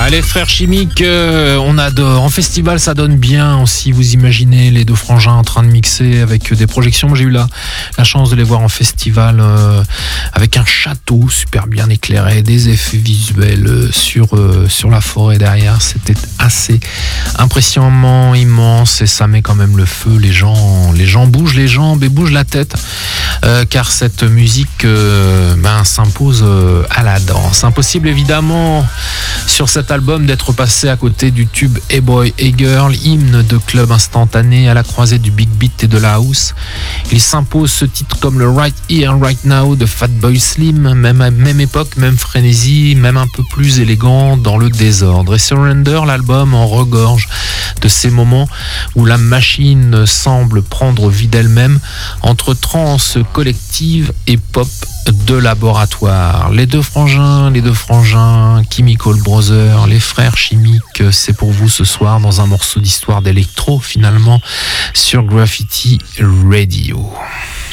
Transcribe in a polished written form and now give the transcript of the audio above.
Les frères chimiques, on adore. En festival, ça donne bien aussi. Vous imaginez les deux frangins en train de mixer avec des projections. Moi, j'ai eu la chance de les voir en festival avec un château super bien éclairé, des effets visuels sur la forêt derrière. C'était assez impressionnant, immense, et ça met quand même le feu. Les gens bougent les jambes et bougent la tête, car cette musique s'impose à la danse. Impossible évidemment sur cet album d'être passé à côté du tube Hey Boy Hey Girl, hymne de club instantané à la croisée du big beat et de la house. Il s'impose ce titre comme le Right Here Right Now de Fatboy Slim, même époque, même frénésie, même un peu plus élégant dans le désordre. Et Surrender, l'album en regorge de ces moments où la machine semble prendre vie d'elle-même entre trance collective et pop de laboratoire. Les deux frangins, Chemical Brothers, les frères chimiques, c'est pour vous ce soir dans un morceau d'histoire d'électro finalement sur Graffiti Radio.